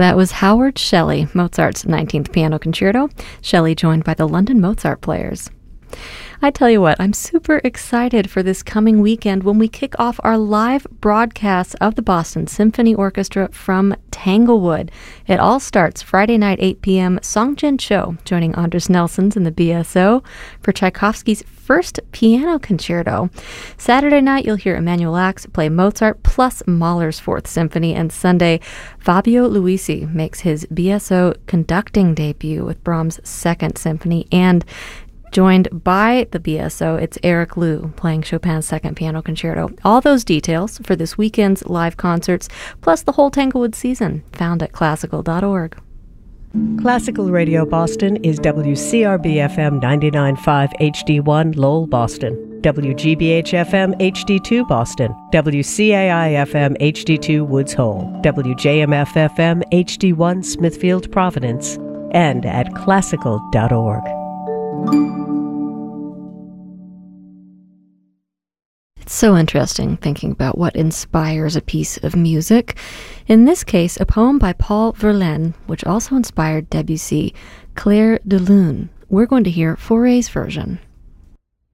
That was Howard Shelley, Mozart's 19th Piano Concerto. Shelley joined by the London Mozart Players. I tell you what, I'm super excited for this coming weekend when we kick off our live broadcasts of the Boston Symphony Orchestra from Tanglewood. It all starts Friday night, 8 p.m. Songjin Cho joining Andres Nelsons in the BSO for Tchaikovsky's first piano concerto. Saturday night, you'll hear Emanuel Ax play Mozart plus Mahler's Fourth Symphony, and Sunday, Fabio Luisi makes his BSO conducting debut with Brahms' Second Symphony, and joined by the BSO, it's Eric Liu playing Chopin's Second Piano Concerto. All those details for this weekend's live concerts, plus the whole Tanglewood season, found at classical.org. Classical Radio Boston is WCRB-FM 99.5 HD1 Lowell, Boston, WGBH-FM HD2 Boston, WCAI-FM HD2 Woods Hole, WJMF-FM HD1 Smithfield, Providence, and at classical.org. It's so interesting thinking about what inspires a piece of music. In this case, a poem by Paul Verlaine, which also inspired Debussy, Clair de Lune. We're going to hear Fauré's version.